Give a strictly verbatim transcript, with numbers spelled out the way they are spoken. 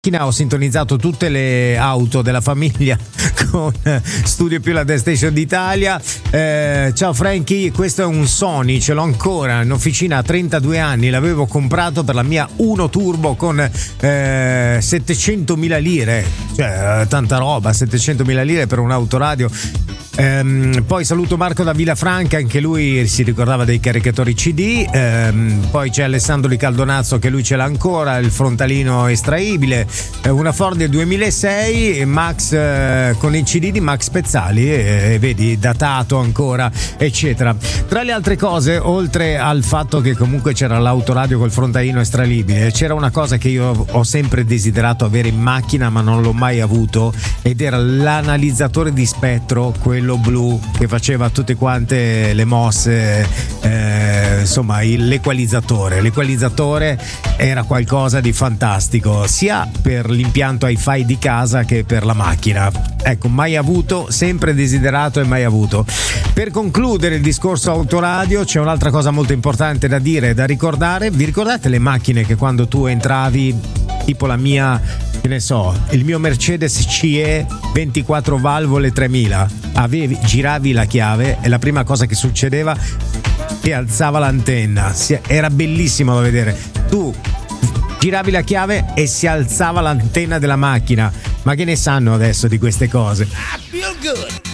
Ho sintonizzato tutte le auto della famiglia con Studio Più, la Death Station d'Italia. Eh, ciao Frankie, questo è un Sony, ce l'ho ancora in officina a trentadue anni, l'avevo comprato per la mia Uno Turbo con eh, settecentomila lire, cioè tanta roba, settecentomila lire per un autoradio. Ehm, poi saluto Marco da Villafranca, anche lui si ricordava dei caricatori C D. Ehm, poi c'è Alessandro Di Caldonazzo, che lui ce l'ha ancora, il frontalino estraibile, eh, una Ford del duemilasei Max, eh, con i C D di Max Pezzali, e eh, vedi, datato ancora, eccetera. Tra le altre cose, oltre al fatto che comunque c'era l'autoradio col frontalino estraibile, c'era una cosa che io ho sempre desiderato avere in macchina ma non l'ho mai avuto, ed era l'analizzatore di spettro, quello blu che faceva tutte quante le mosse, eh, insomma il, l'equalizzatore l'equalizzatore era qualcosa di fantastico, sia per l'impianto hi-fi di casa che per la macchina. Ecco, mai avuto, sempre desiderato e mai avuto. Per concludere il discorso autoradio, c'è un'altra cosa molto importante da dire e da ricordare. Vi ricordate le macchine che quando tu entravi, tipo la mia, che ne so, il mio Mercedes C E ventiquattro valvole tremila, avevi, giravi la chiave e la prima cosa che succedeva, che alzava l'antenna, era bellissimo da vedere. Tu giravi la chiave e si alzava l'antenna della macchina. Ma che ne sanno adesso di queste cose? I feel good.